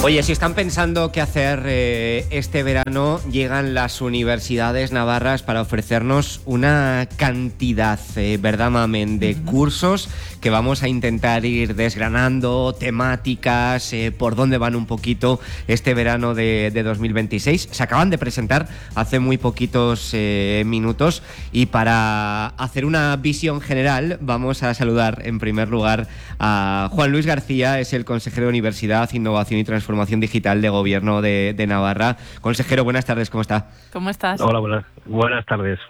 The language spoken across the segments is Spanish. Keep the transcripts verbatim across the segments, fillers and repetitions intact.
Oye, si están pensando qué hacer eh, este verano, llegan las universidades navarras para ofrecernos una cantidad, eh, ¿verdad, Mamen?, de uh-huh. cursos que vamos a intentar ir desgranando, temáticas, eh, por dónde van un poquito este verano de, de dos mil veintiséis. Se acaban de presentar hace muy poquitos eh, minutos y para hacer una visión general vamos a saludar en primer lugar a Juan Luis García, es el consejero de Universidad, Innovación y Transformación Digital de Gobierno de, de Navarra. Consejero, buenas tardes, ¿cómo está? ¿Cómo estás? Hola, buenas, buenas tardes.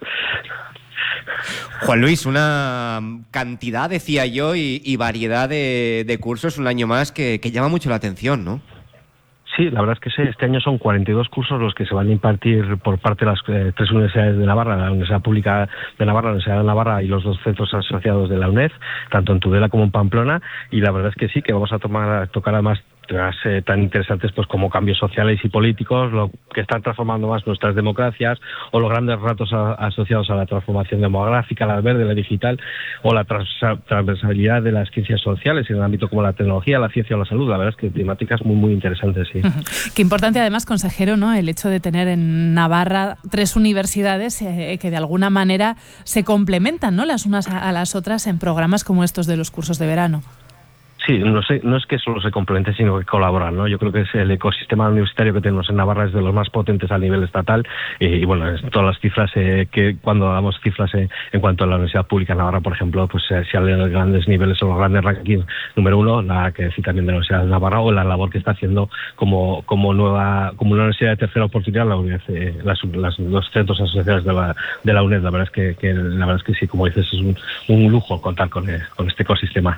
Juan Luis, una cantidad, decía yo, y, y variedad de, de cursos un año más que, que llama mucho la atención, ¿no? Sí, la verdad es que sí, este año son cuarenta y dos cursos los que se van a impartir por parte de las eh, tres universidades de Navarra, la Universidad Pública de Navarra, la Universidad de Navarra y los dos centros asociados de la UNED, tanto en Tudela como en Pamplona, y la verdad es que sí, que vamos a tomar, tocar además temas eh, tan interesantes pues como cambios sociales y políticos, lo que están transformando más nuestras democracias, o los grandes retos a, asociados a la transformación demográfica, la verde, la digital, o la trans, transversalidad de las ciencias sociales en el ámbito como la tecnología, la ciencia o la salud. La verdad es que temáticas muy muy interesantes, sí. Qué importante además, consejero, ¿no?, el hecho de tener en Navarra tres universidades eh, que de alguna manera se complementan, ¿no?, las unas a, a las otras en programas como estos de los cursos de verano. Sí, no, sé, no es que solo se complementen, sino que colaboran, ¿no? Yo creo que es el ecosistema universitario que tenemos en Navarra es de los más potentes a nivel estatal eh, y bueno, es todas las cifras eh, que cuando damos cifras eh, en cuanto a la Universidad Pública de Navarra, por ejemplo, pues eh, si hablan de grandes niveles o los grandes rankings, número uno, la que decir también de la Universidad de Navarra, o la labor que está haciendo como como nueva como una universidad de tercera oportunidad, la universidad, eh, las, las, los centros asociados de la, de la UNED. La verdad es que, que la verdad es que sí, como dices, es un, un lujo contar con, eh, con este ecosistema.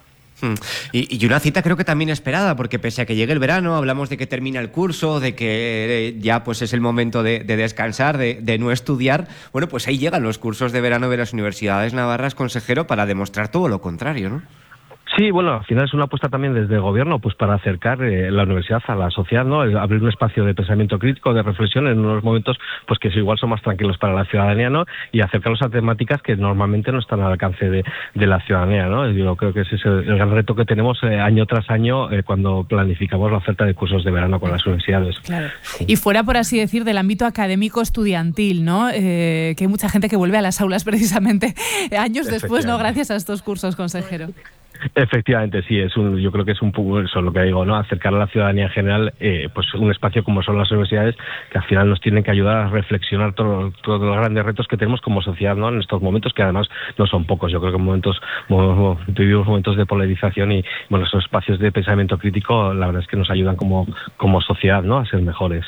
Y, y una cita creo que también esperada, porque pese a que llegue el verano, hablamos de que termina el curso, de que ya pues es el momento de, de descansar, de, de no estudiar. Bueno, pues ahí llegan los cursos de verano de las universidades navarras, consejero, para demostrar todo lo contrario, ¿no? Sí, bueno, al final es una apuesta también desde el gobierno pues para acercar eh, la universidad a la sociedad, ¿no? El abrir un espacio de pensamiento crítico, de reflexión en unos momentos pues que igual son más tranquilos para la ciudadanía, ¿no? Y acercarlos a temáticas que normalmente no están al alcance de, de la ciudadanía, ¿no? Yo creo que ese es el, el gran reto que tenemos eh, año tras año eh, cuando planificamos la oferta de cursos de verano con las universidades. Claro. Y fuera, por así decir, del ámbito académico estudiantil, ¿no? Eh, que hay mucha gente que vuelve a las aulas precisamente años después, ¿no? Gracias a estos cursos, consejero. Efectivamente, sí, es un, yo creo que es un poco eso lo que digo, ¿no? Acercar a la ciudadanía en general, eh, pues un espacio como son las universidades, que al final nos tienen que ayudar a reflexionar todo, todos los grandes retos que tenemos como sociedad, ¿no? En estos momentos, que además no son pocos. Yo creo que en momentos, vivimos momentos de polarización y, bueno, esos espacios de pensamiento crítico, la verdad es que nos ayudan como, como sociedad, ¿no?, a ser mejores.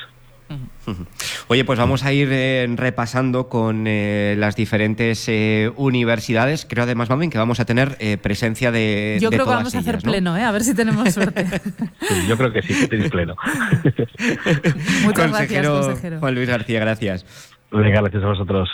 Oye, pues vamos a ir eh, repasando con eh, las diferentes eh, universidades. Creo además, Mamen, que vamos a tener eh, presencia de Yo de creo que todas vamos a hacer ellas, ¿no? pleno, ¿eh? A ver si tenemos suerte. Sí, yo creo que sí, que tenéis pleno. Muchas consejero, gracias, consejero. Juan Luis García, gracias. Venga, gracias a vosotros.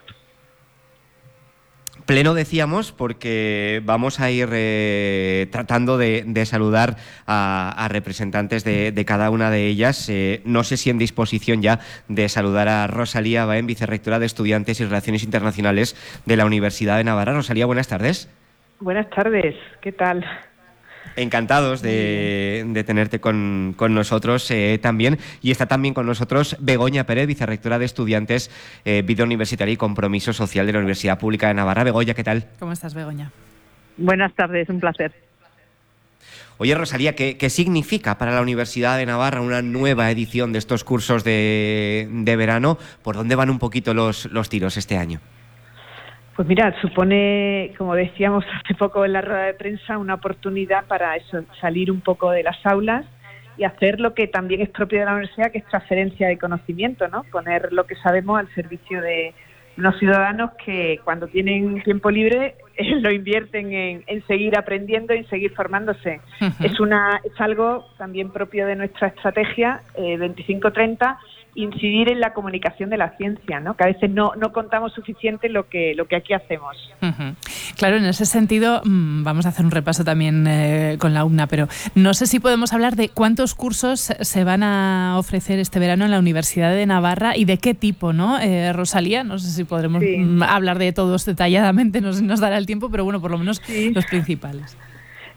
Pleno, decíamos, porque vamos a ir eh, tratando de, de saludar a, a representantes de, de cada una de ellas. Eh, no sé si en disposición ya de saludar a Rosalía Baén, vicerrectora de Estudiantes y Relaciones Internacionales de la Universidad de Navarra. Rosalía, buenas tardes. Buenas tardes, ¿qué tal? Encantados de, de tenerte con, con nosotros eh, también. Y está también con nosotros Begoña Pérez, vicerrectora de Estudiantes, eh, Vida Universitaria y Compromiso Social de la Universidad Pública de Navarra. Begoña, ¿qué tal? ¿Cómo estás, Begoña? Buenas tardes, un placer. Oye, Rosalía, ¿qué, qué significa para la Universidad de Navarra una nueva edición de estos cursos de, de verano? ¿Por dónde van un poquito los, los tiros este año? Pues mira, supone, como decíamos hace poco en la rueda de prensa, una oportunidad para eso, salir un poco de las aulas y hacer lo que también es propio de la universidad, que es transferencia de conocimiento, ¿no? Poner lo que sabemos al servicio de unos ciudadanos que cuando tienen tiempo libre eh, lo invierten en, en seguir aprendiendo y en seguir formándose. Uh-huh. Es una es algo también propio de nuestra estrategia eh, veinticinco treinta, incidir en la comunicación de la ciencia, ¿no? Que a veces no, no contamos suficiente lo que, lo que aquí hacemos. Uh-huh. Claro, en ese sentido, mmm, vamos a hacer un repaso también eh, con la U N A, pero no sé si podemos hablar de cuántos cursos se van a ofrecer este verano en la Universidad de Navarra y de qué tipo, ¿no? Eh, Rosalía, no sé si podremos sí. mmm, hablar de todos detalladamente, no sé si nos dará el tiempo, pero bueno, por lo menos sí. los principales.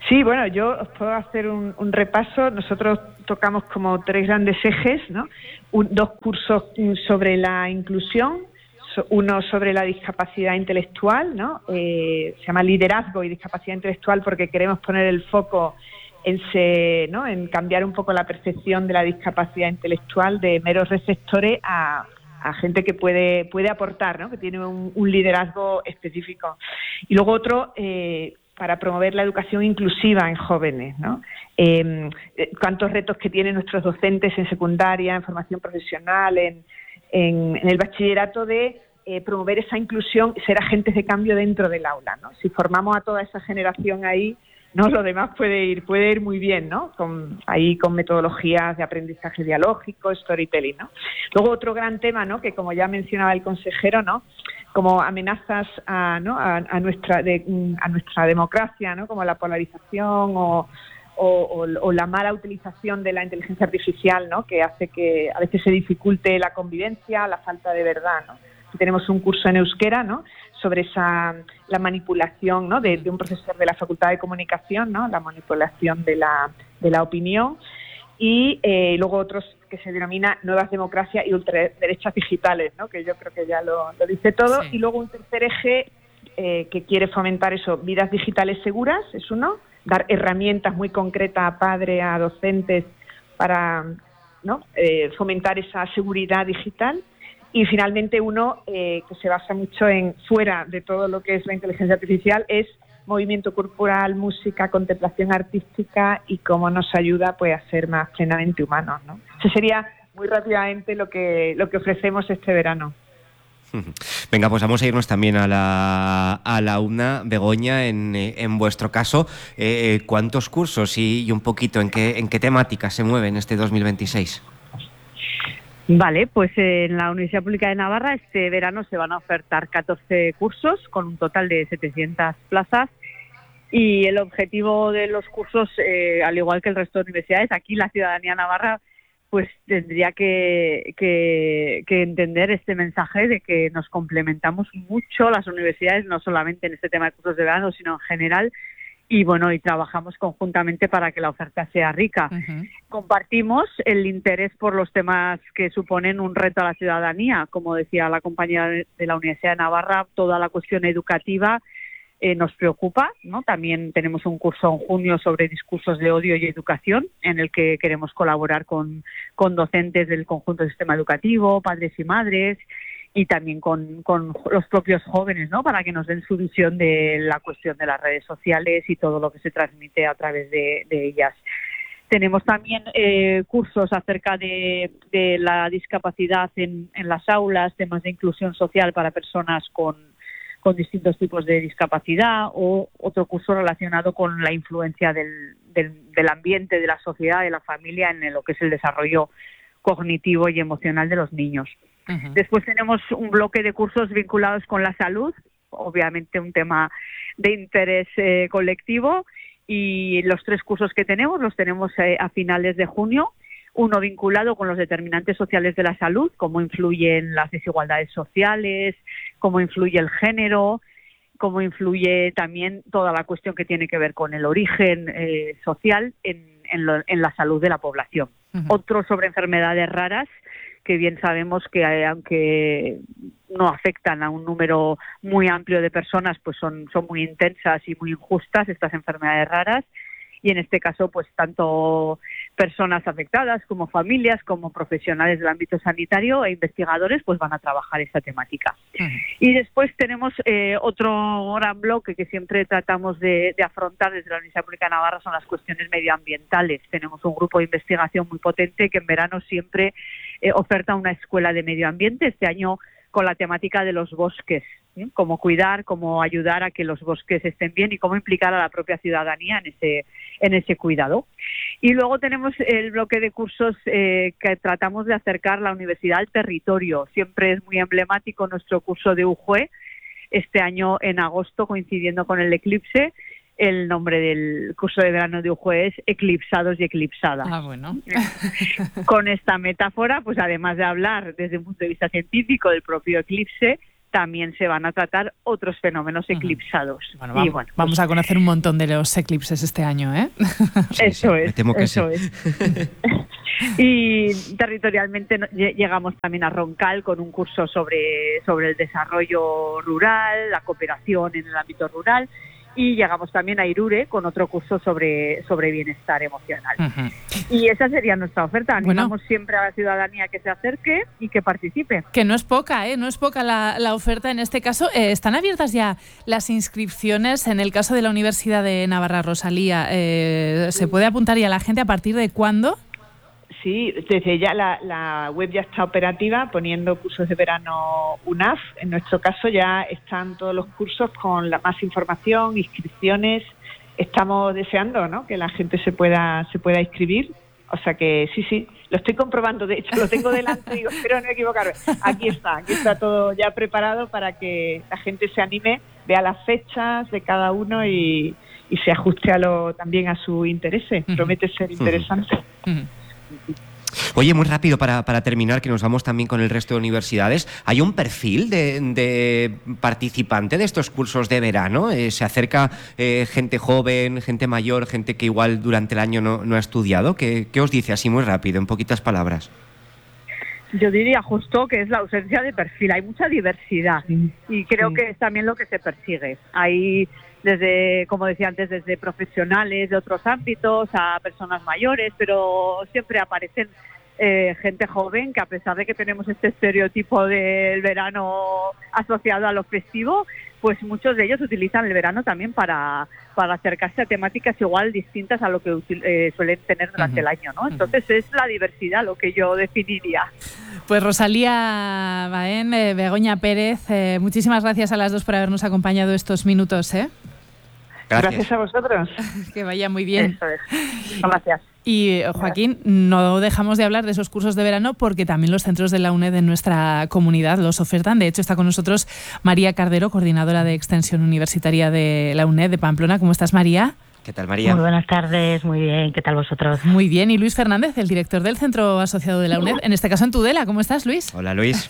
Sí, bueno, yo os puedo hacer un, un repaso. Nosotros tocamos como tres grandes ejes, ¿no? Un, dos cursos sobre la inclusión, so, uno sobre la discapacidad intelectual, ¿no? Eh, se llama liderazgo y discapacidad intelectual porque queremos poner el foco en, se, ¿no? en cambiar un poco la percepción de la discapacidad intelectual de meros receptores a, a gente que puede, puede aportar, ¿no? Que tiene un, un liderazgo específico. Y luego otro... Eh, para promover la educación inclusiva en jóvenes, ¿no? Eh, cuántos retos que tienen nuestros docentes en secundaria, en formación profesional, en, en, en el bachillerato de eh, promover esa inclusión y ser agentes de cambio dentro del aula, ¿no? Si formamos a toda esa generación ahí, no, lo demás puede ir, puede ir muy bien, ¿no? Con, ahí con metodologías de aprendizaje dialógico, storytelling, ¿no? Luego otro gran tema, ¿no? Que como ya mencionaba el consejero, ¿no? Como amenazas a, ¿no? a, a nuestra de, a nuestra democracia, ¿no? Como la polarización o, o, o, o la mala utilización de la inteligencia artificial, ¿no? Que hace que a veces se dificulte la convivencia, la falta de verdad, ¿no? Tenemos un curso en euskera, ¿no? Sobre esa la manipulación, ¿no? de, de un profesor de la Facultad de Comunicación, ¿no? La manipulación de la de la opinión. Y eh, luego otros que se denomina nuevas democracias y ultraderechas digitales, ¿no? Que yo creo que ya lo, lo dice todo. Sí. Y luego un tercer eje eh, que quiere fomentar eso, vidas digitales seguras, es uno, dar herramientas muy concretas a padres, a docentes para, ¿no? eh, fomentar esa seguridad digital. Y finalmente uno eh, que se basa mucho en, fuera de todo lo que es la inteligencia artificial, es movimiento corporal, música, contemplación artística y cómo nos ayuda pues a ser más plenamente humanos, ¿no? Eso sería muy rápidamente lo que lo que ofrecemos este verano. Venga, pues vamos a irnos también a la, a la UNA. Begoña, en, en vuestro caso, eh, ¿cuántos cursos y, y un poquito en qué, en qué temáticas se mueven este dos mil veintiséis? Vale, pues en la Universidad Pública de Navarra este verano se van a ofertar catorce cursos con un total de setecientas plazas y el objetivo de los cursos, eh, al igual que el resto de universidades, aquí la ciudadanía navarra pues tendría que, que, que entender este mensaje de que nos complementamos mucho las universidades, no solamente en este tema de cursos de verano, sino en general. Y bueno, y trabajamos conjuntamente para que la oferta sea rica. Uh-huh. Compartimos el interés por los temas que suponen un reto a la ciudadanía. Como decía la compañera de la Universidad de Navarra, toda la cuestión educativa eh, nos preocupa, ¿no? También tenemos un curso en junio sobre discursos de odio y educación, en el que queremos colaborar con, con docentes del conjunto del sistema educativo, padres y madres, y también con, con los propios jóvenes, ¿no? Para que nos den su visión de la cuestión de las redes sociales y todo lo que se transmite a través de, de ellas. Tenemos también eh, cursos acerca de, de la discapacidad en, en las aulas, temas de inclusión social para personas con, con distintos tipos de discapacidad, o otro curso relacionado con la influencia del, del, del ambiente, de la sociedad, de la familia en lo que es el desarrollo cognitivo y emocional de los niños. Uh-huh. Después tenemos un bloque de cursos vinculados con la salud, obviamente un tema de interés eh, colectivo, y los tres cursos que tenemos los tenemos eh, a finales de junio. Uno vinculado con los determinantes sociales de la salud, cómo influyen las desigualdades sociales, cómo influye el género, cómo influye también toda la cuestión que tiene que ver con el origen eh, social en, en, lo, en la salud de la población. Uh-huh. Otro sobre enfermedades raras, que bien sabemos que eh, aunque no afectan a un número muy amplio de personas, pues son, son muy intensas y muy injustas estas enfermedades raras. Y en este caso, pues tanto personas afectadas como familias, como profesionales del ámbito sanitario e investigadores, pues van a trabajar esta temática. Uh-huh. Y después tenemos eh, otro gran bloque que siempre tratamos de, de afrontar desde la Universidad Pública de Navarra, son las cuestiones medioambientales. Tenemos un grupo de investigación muy potente que en verano siempre eh, oferta una escuela de medio ambiente. Este año con la temática de los bosques, ¿sí? Cómo cuidar, cómo ayudar a que los bosques estén bien y cómo implicar a la propia ciudadanía en ese en ese cuidado. Y luego tenemos el bloque de cursos eh, que tratamos de acercar la universidad al territorio. Siempre es muy emblemático nuestro curso de U J U E. Este año en agosto, coincidiendo con el eclipse, el nombre del curso de verano de U J U E es Eclipsados y Eclipsadas. Ah, bueno. Con esta metáfora, pues además de hablar desde un punto de vista científico del propio eclipse, también se van a tratar otros fenómenos eclipsados. Bueno, vamos, y bueno, vamos pues, a conocer un montón de los eclipses este año, ¿eh? Sí, eso sí, es, me temo que eso sí. es. Y territorialmente llegamos también a Roncal con un curso sobre, sobre el desarrollo rural, la cooperación en el ámbito rural, y llegamos también a Irure con otro curso sobre, sobre bienestar emocional. Uh-huh. Y esa sería nuestra oferta. Animamos Bueno. siempre a la ciudadanía que se acerque y que participe. Que no es poca, ¿eh? No es poca la, la oferta en este caso. Eh, ¿Están abiertas ya las inscripciones? En el caso de la Universidad de Navarra, Rosalía, eh, ¿se puede apuntar ya la gente a partir de cuándo? Sí, desde ya la, la web ya está operativa, poniendo cursos de verano U N A F. En nuestro caso ya están todos los cursos con la más información, inscripciones. Estamos deseando, ¿no?, que la gente se pueda se pueda inscribir. O sea que sí, sí, lo estoy comprobando. De hecho, lo tengo delante y digo, espero no equivocarme. Aquí está, aquí está todo ya preparado para que la gente se anime, vea las fechas de cada uno y, y se ajuste a lo también a su interés. Uh-huh. Promete ser interesante. Uh-huh. Oye, muy rápido para, para terminar, que nos vamos también con el resto de universidades. ¿Hay un perfil de, de participante de estos cursos de verano? Eh, ¿Se acerca eh, gente joven, gente mayor, gente que igual durante el año no, no ha estudiado? ¿Qué, ¿Qué os dice así muy rápido, en poquitas palabras? Yo diría justo que es la ausencia de perfil. Hay mucha diversidad y creo Sí. que es también lo que se persigue. Hay desde, como decía antes, desde profesionales de otros ámbitos a personas mayores, pero siempre aparecen eh, gente joven que, a pesar de que tenemos este estereotipo del verano asociado a lo festivo, pues muchos de ellos utilizan el verano también para, para acercarse a temáticas igual distintas a lo que util, eh, suelen tener durante Uh-huh. el año, ¿no? Entonces es la diversidad lo que yo definiría. Pues Rosalía Baén, eh, Begoña Pérez, eh, muchísimas gracias a las dos por habernos acompañado estos minutos, ¿eh? Gracias. Gracias a vosotros. Que vaya muy bien. Eso es. Gracias. Y Joaquín, no dejamos de hablar de esos cursos de verano porque también los centros de la U N E D en nuestra comunidad los ofertan. De hecho, está con nosotros María Cardero, coordinadora de Extensión Universitaria de la U N E D de Pamplona. ¿Cómo estás, María? ¿Qué tal, María? Muy buenas tardes, muy bien. ¿Qué tal vosotros? Muy bien. Y Luis Fernández, el director del Centro Asociado de la U N E D, en este caso en Tudela. ¿Cómo estás, Luis? Hola, Luis.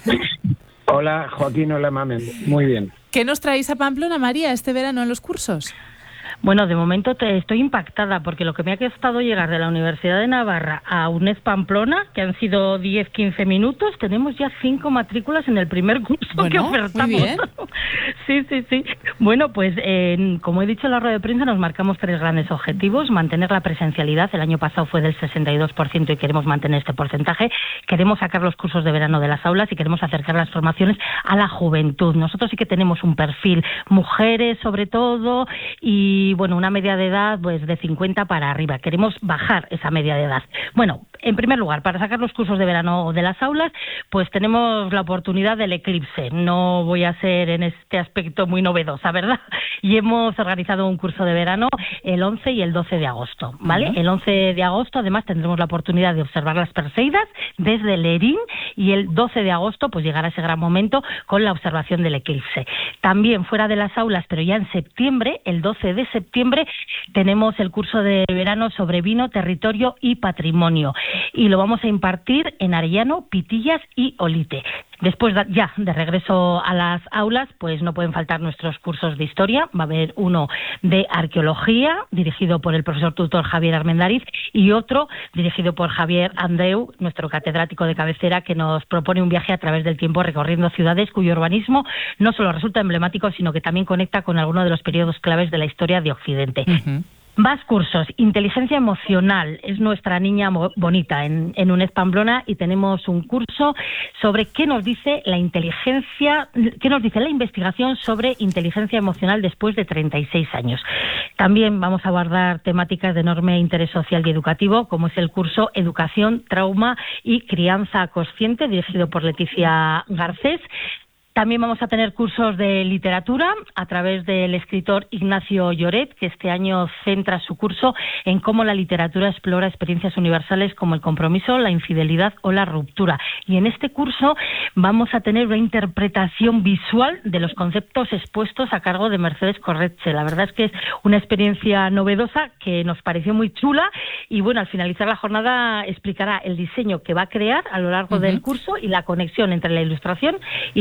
Hola, Joaquín, hola, Mamen. Muy bien. ¿Qué nos traéis a Pamplona, María, este verano en los cursos? Bueno, de momento te estoy impactada porque lo que me ha costado llegar de la Universidad de Navarra a U N E D Pamplona, que han sido diez quince minutos, tenemos ya cinco matrículas en el primer curso Bueno, que ofertamos. muy bien. Sí, sí, sí. Bueno, pues eh, como he dicho en la rueda de prensa, nos marcamos tres grandes objetivos. Mantener la presencialidad. El año pasado fue del sesenta y dos por ciento y queremos mantener este porcentaje. Queremos sacar los cursos de verano de las aulas y queremos acercar las formaciones a la juventud. Nosotros sí que tenemos un perfil, mujeres sobre todo, y bueno, una media de edad pues de cincuenta para arriba. Queremos bajar esa media de edad. Bueno, en primer lugar, para sacar los cursos de verano de las aulas, pues tenemos la oportunidad del eclipse. No voy a ser en este aspecto muy novedosa, ¿verdad? Y hemos organizado un curso de verano el once y el doce de agosto, ¿vale? Uh-huh. El once de agosto, además, tendremos la oportunidad de observar las Perseidas desde Lerín, y el doce de agosto pues llegará ese gran momento con la observación del eclipse. También fuera de las aulas, pero ya en septiembre, el doce de septiembre, tenemos el curso de verano sobre vino, territorio y patrimonio, y lo vamos a impartir en Arellano, Pitillas y Olite. Después ya de regreso a las aulas, pues no pueden faltar nuestros cursos de historia. Va a haber uno de arqueología, dirigido por el profesor tutor Javier Armendariz, y otro dirigido por Javier Andreu, nuestro catedrático de cabecera, que nos propone un viaje a través del tiempo recorriendo ciudades cuyo urbanismo no solo resulta emblemático, sino que también conecta con alguno de los periodos claves de la historia de Occidente. Uh-huh. Más cursos. Inteligencia emocional es nuestra niña bonita en, en U N E D Pamplona, y tenemos un curso sobre qué nos dice la inteligencia, qué nos dice la investigación sobre inteligencia emocional después de treinta y seis años. También vamos a abordar temáticas de enorme interés social y educativo, como es el curso Educación, Trauma y Crianza Consciente, dirigido por Leticia Garcés. También vamos a tener cursos de literatura a través del escritor Ignacio Lloret, que este año centra su curso en cómo la literatura explora experiencias universales como el compromiso, la infidelidad o la ruptura. Y en este curso vamos a tener una interpretación visual de los conceptos expuestos a cargo de Mercedes Corretxe. La verdad es que es una experiencia novedosa que nos pareció muy chula, y bueno, al finalizar la jornada explicará el diseño que va a crear a lo largo uh-huh. del curso y la conexión entre la ilustración y los contenidos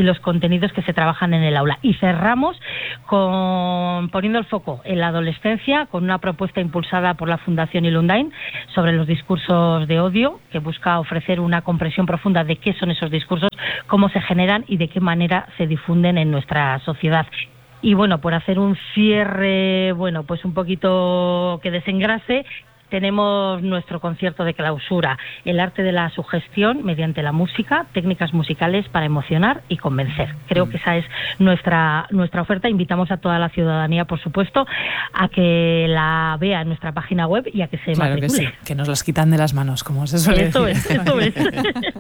contenidos que se trabajan en el aula. Y cerramos con poniendo el foco en la adolescencia con una propuesta impulsada por la Fundación Ilundain sobre los discursos de odio, que busca ofrecer una comprensión profunda de qué son esos discursos, cómo se generan y de qué manera se difunden en nuestra sociedad. Y bueno, por hacer un cierre, bueno, pues un poquito que desengrase, tenemos nuestro concierto de clausura, el arte de la sugestión mediante la música, técnicas musicales para emocionar y convencer. Creo que esa es nuestra nuestra oferta. Invitamos a toda la ciudadanía, por supuesto, a que la vea en nuestra página web y a que se claro matricule. Que sí, que nos las quitan de las manos, como se suele Eso decir. es, eso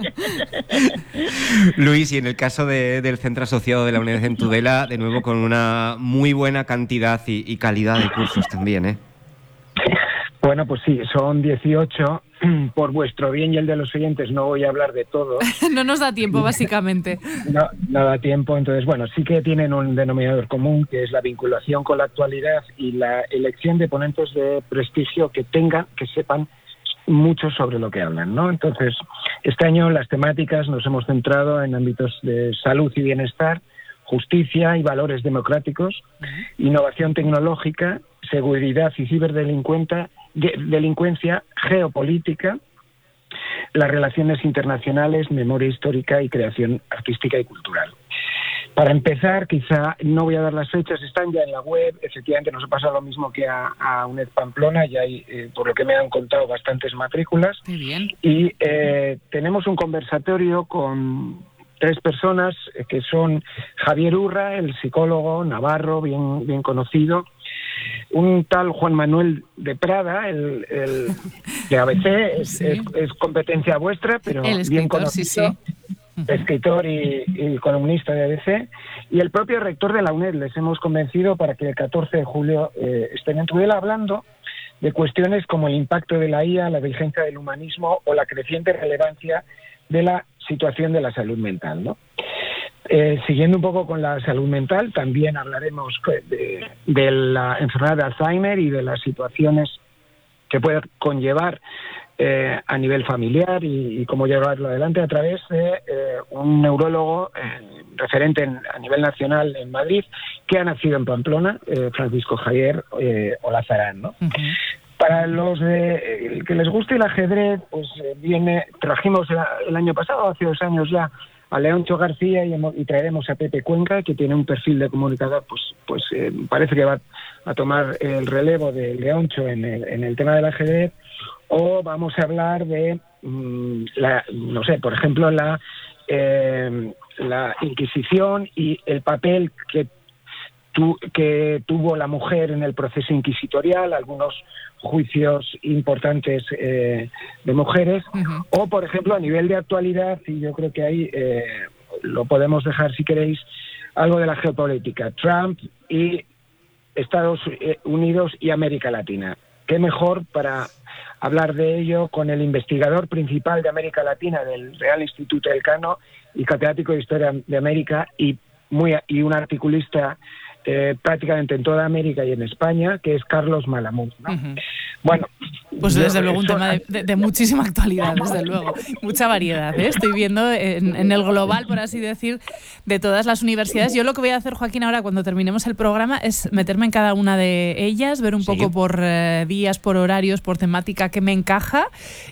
es. Luis, y en el caso de, del Centro Asociado de la UNED en Tudela, de nuevo con una muy buena cantidad y, y calidad de cursos también, ¿eh? Bueno, pues sí, son dieciocho. Por vuestro bien y el de los oyentes no voy a hablar de todo. No nos da tiempo, básicamente. No, no da tiempo. Entonces, bueno, sí que tienen un denominador común, que es la vinculación con la actualidad y la elección de ponentes de prestigio que tengan, que sepan mucho sobre lo que hablan, ¿no? Entonces, este año las temáticas nos hemos centrado en ámbitos de salud y bienestar, justicia y valores democráticos, innovación tecnológica, seguridad y ciberdelincuencia, delincuencia, geopolítica, las relaciones internacionales, memoria histórica y creación artística y cultural. Para empezar, quizá no voy a dar las fechas, están ya en la web, efectivamente nos ha pasado lo mismo que a, a UNED Pamplona, ya hay, eh, por lo que me han contado, bastantes matrículas. Muy bien. Y eh, tenemos un conversatorio con tres personas eh, que son Javier Urra, el psicólogo navarro, bien, bien conocido, un tal Juan Manuel de Prada, el, el de A B C, es, sí. es, es competencia vuestra, pero el escritor, bien conocido, sí, sí. escritor y, y columnista de A B C, y el propio rector de la UNED. Les hemos convencido para que el catorce de julio eh, estén en Tudela hablando de cuestiones como el impacto de la I A, la vigencia del humanismo o la creciente relevancia de la situación de la salud mental, ¿no? Eh, siguiendo un poco con la salud mental, también hablaremos de, de la enfermedad de Alzheimer y de las situaciones que puede conllevar eh, a nivel familiar y, y cómo llevarlo adelante a través de eh, un neurólogo eh, referente en, a nivel nacional en Madrid, que ha nacido en Pamplona, eh, Francisco Javier eh, Olazarán, ¿no? Uh-huh. Para los de, que les guste el ajedrez, pues eh, viene, trajimos el, el año pasado, hace dos años ya, a Leoncho García y, y traeremos a Pepe Cuenca, que tiene un perfil de comunicador, pues pues eh, parece que va a tomar el relevo de Leoncho en el, en el tema del ajedrez. O vamos a hablar de, mmm, la, no sé, por ejemplo, la, eh, la Inquisición y el papel que, tu, que tuvo la mujer en el proceso inquisitorial, algunos juicios importantes eh, de mujeres, uh-huh. O por ejemplo a nivel de actualidad, y yo creo que ahí eh, lo podemos dejar si queréis, algo de la geopolítica, Trump y Estados Unidos y América Latina. Qué mejor para hablar de ello con el investigador principal de América Latina del Real Instituto Elcano y catedrático de Historia de América y, muy, y un articulista Eh, prácticamente en toda América y en España, que es Carlos Malamud, ¿no? Uh-huh. Bueno, pues desde luego un tema de, de, de muchísima actualidad, desde luego, mucha variedad, ¿eh? Estoy viendo en, en el global, por así decir, de todas las universidades. Yo lo que voy a hacer, Joaquín, ahora cuando terminemos el programa es meterme en cada una de ellas, ver un sí. poco por eh, días, por horarios, por temática que me encaja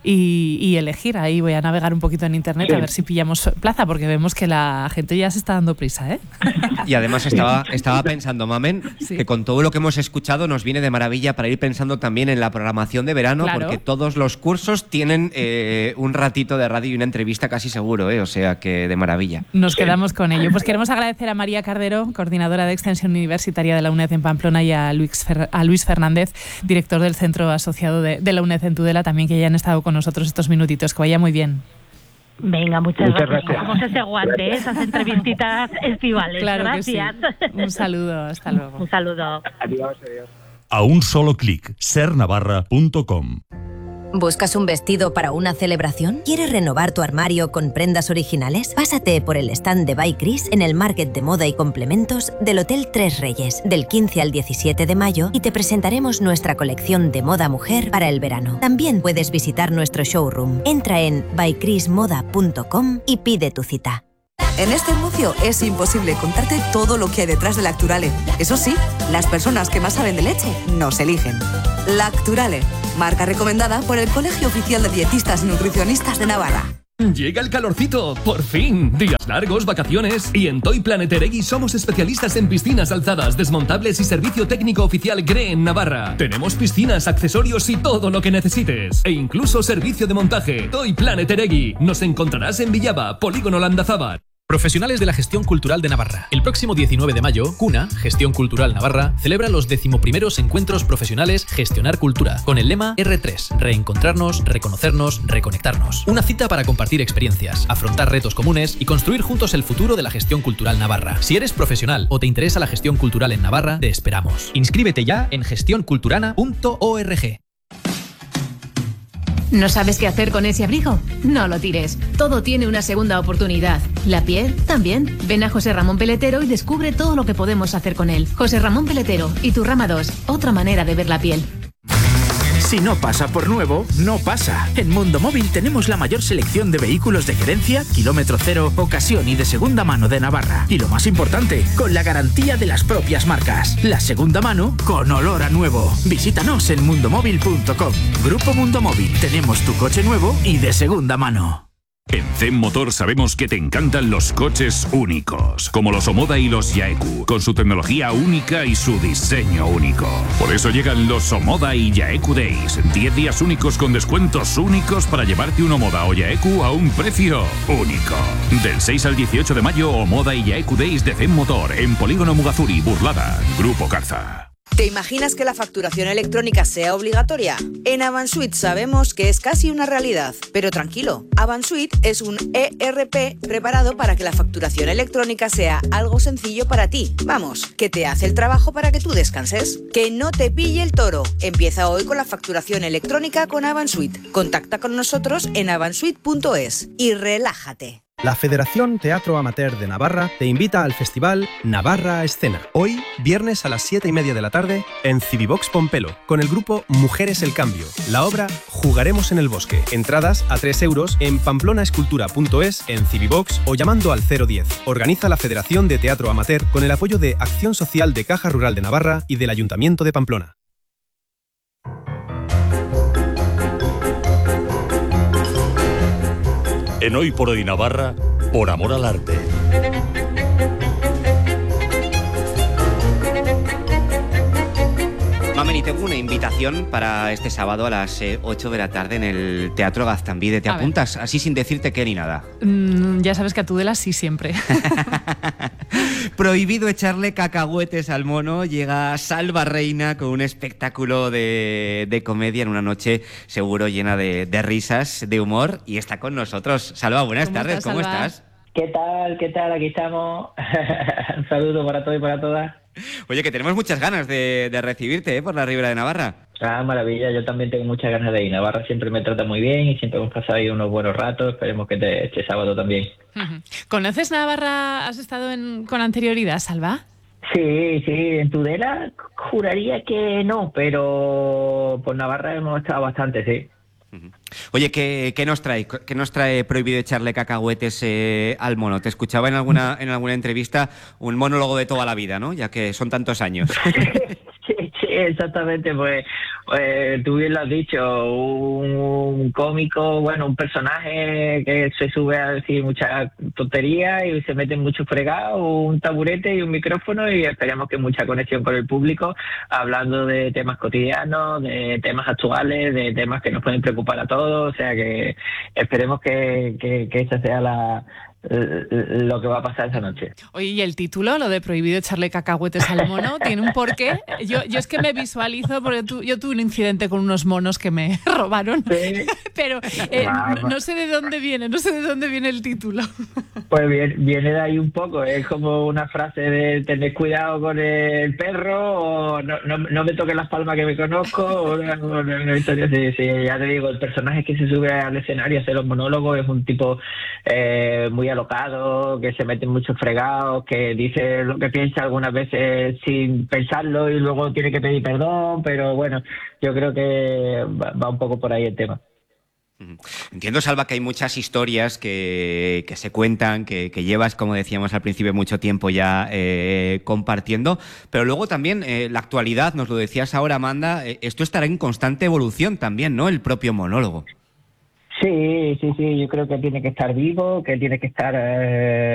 y, y elegir. Ahí voy a navegar un poquito en internet sí. a ver si pillamos plaza, porque vemos que la gente ya se está dando prisa, ¿eh? Y además estaba, estaba pensando pensando, Mamen, sí. que con todo lo que hemos escuchado nos viene de maravilla para ir pensando también en la programación de verano, claro. porque todos los cursos tienen eh, un ratito de radio y una entrevista casi seguro, ¿eh? O sea que de maravilla. Nos quedamos con ello. Pues queremos agradecer a María Cardero, coordinadora de Extensión Universitaria de la UNED en Pamplona, y a Luis, Fer- a Luis Fernández, director del Centro Asociado de, de la UNED en Tudela, también que ya han estado con nosotros estos minutitos. Que vaya muy bien. Venga, muchas, muchas gracias. gracias. Hacemos ese guante, esas entrevistitas estivales. Claro gracias. Que sí. Un saludo, hasta luego. Un saludo. Adiós, adiós. A un solo clic, ser navarra punto com. ¿Buscas un vestido para una celebración? ¿Quieres renovar tu armario con prendas originales? Pásate por el stand de By Chris en el Market de Moda y Complementos del Hotel Tres Reyes del quince al diecisiete de mayo y te presentaremos nuestra colección de moda mujer para el verano. También puedes visitar nuestro showroom. Entra en by chris moda punto com y pide tu cita. En este anuncio es imposible contarte todo lo que hay detrás de Lacturale. Eso sí, las personas que más saben de leche nos eligen. Lacturale, marca recomendada por el Colegio Oficial de Dietistas y Nutricionistas de Navarra. Llega el calorcito, por fin. Días largos, vacaciones. Y en Toy Planet Eregui somos especialistas en piscinas alzadas, desmontables y servicio técnico oficial G R E en Navarra. Tenemos piscinas, accesorios y todo lo que necesites. E incluso servicio de montaje. Toy Planet Eregui. Nos encontrarás en Villaba, Polígono Landazábal. Profesionales de la Gestión Cultural de Navarra. El próximo diecinueve de mayo, CUNA, Gestión Cultural Navarra, celebra los decimoprimeros encuentros profesionales Gestionar Cultura, con el lema erre tres, reencontrarnos, reconocernos, reconectarnos. Una cita para compartir experiencias, afrontar retos comunes y construir juntos el futuro de la gestión cultural navarra. Si eres profesional o te interesa la gestión cultural en Navarra, te esperamos. Inscríbete ya en gestión culturana punto org. ¿No sabes qué hacer con ese abrigo? No lo tires. Todo tiene una segunda oportunidad. La piel también. Ven a José Ramón Peletero y descubre todo lo que podemos hacer con él. José Ramón Peletero y tu Rama dos. Otra manera de ver la piel. Si no pasa por nuevo, no pasa. En Mundo Móvil tenemos la mayor selección de vehículos de gerencia, kilómetro cero, ocasión y de segunda mano de Navarra. Y lo más importante, con la garantía de las propias marcas. La segunda mano con olor a nuevo. Visítanos en mundomóvil punto com. Grupo Mundo Móvil. Tenemos tu coche nuevo y de segunda mano. En Zen Motor sabemos que te encantan los coches únicos, como los Omoda y los Yaeku, con su tecnología única y su diseño único. Por eso llegan los Omoda y Yaeku Days, diez días únicos con descuentos únicos para llevarte un Omoda o Yaeku a un precio único. Del seis al dieciocho de mayo, Omoda y Yaeku Days de Zen Motor, en Polígono Mugazuri, Burlada, Grupo Carza. ¿Te imaginas que la facturación electrónica sea obligatoria? En Avansuite sabemos que es casi una realidad, pero tranquilo, Avansuite es un E R P preparado para que la facturación electrónica sea algo sencillo para ti. Vamos, que te hace el trabajo para que tú descanses. Que no te pille el toro. Empieza hoy con la facturación electrónica con Avansuite. Contacta con nosotros en avansuite punto es y relájate. La Federación Teatro Amateur de Navarra te invita al festival Navarra a Escena. Hoy, viernes a las siete y media de la tarde, en Civivox Pompelo, con el grupo Mujeres el Cambio. La obra Jugaremos en el Bosque. Entradas a tres euros en pamplona-escultura punto es, en Civivox o llamando al cero diez. Organiza la Federación de Teatro Amateur con el apoyo de Acción Social de Caja Rural de Navarra y del Ayuntamiento de Pamplona. En Hoy por Hoy Navarra, por amor al arte. Mamen, y tengo una invitación para este sábado a las ocho de la tarde en el Teatro Gaztambide. ¿Te a apuntas? Ver. Así sin decirte qué ni nada. Mm, ya sabes que a Tudela sí siempre. Prohibido echarle cacahuetes al mono. Llega Salva Reina con un espectáculo de, de comedia en una noche seguro llena de, de risas, de humor, y está con nosotros. Salva, buenas ¿Cómo tardes, estás, ¿cómo Salva? estás? ¿Qué tal? ¿Qué tal? Aquí estamos. Un saludo para todos y para todas. Oye, que tenemos muchas ganas de, de recibirte ¿eh? por la Ribera de Navarra. Ah, maravilla, yo también tengo muchas ganas de ir. Navarra siempre me trata muy bien y siempre hemos pasado ahí unos buenos ratos. Esperemos que te, este sábado también. Uh-huh. ¿Conoces Navarra? ¿Has estado en, con anterioridad, Salva? Sí, sí, en Tudela juraría que no, pero por Navarra hemos estado bastante, sí. Oye, ¿qué, qué nos trae? ¿Qué nos trae prohibido echarle cacahuetes eh, al mono? Te escuchaba en alguna en alguna entrevista un monólogo de toda la vida, ¿no? Ya que son tantos años. Sí, sí, exactamente, pues, pues tú bien lo has dicho, un, un cómico, bueno, un personaje que se sube a decir muchas tonterías y se mete en muchos fregados, un taburete y un micrófono, y esperemos que mucha conexión con el público, hablando de temas cotidianos, de temas actuales, de temas que nos pueden preocupar a todos, o sea que esperemos que, que, que esa sea la... lo que va a pasar esa noche. Oye, ¿y el título, lo de prohibido echarle cacahuetes al mono, tiene un porqué? Yo, yo es que me visualizo, porque tu, yo tuve un incidente con unos monos que me robaron, ¿sí? Pero eh, no, no sé de dónde viene, no sé de dónde viene el título. Pues viene, viene de ahí un poco, es como una frase de tener cuidado con el perro, o no, no, no me toques las palmas que me conozco, o una, una, una historia así, sí, ya te digo, el personaje que se sube al escenario a hacer los monólogos es un tipo eh, muy alocado, que se mete en muchos fregados, que dice lo que piensa algunas veces sin pensarlo y luego tiene que pedir perdón, pero bueno, yo creo que va, va un poco por ahí el tema. Entiendo, Salva, que hay muchas historias que, que se cuentan, que, que llevas, como decíamos al principio, mucho tiempo ya eh, compartiendo, pero luego también eh, la actualidad, nos lo decías ahora, Amanda, eh, esto estará en constante evolución también, ¿no? El propio monólogo. Sí, sí, sí, yo creo que tiene que estar vivo, que tiene que estar... Eh...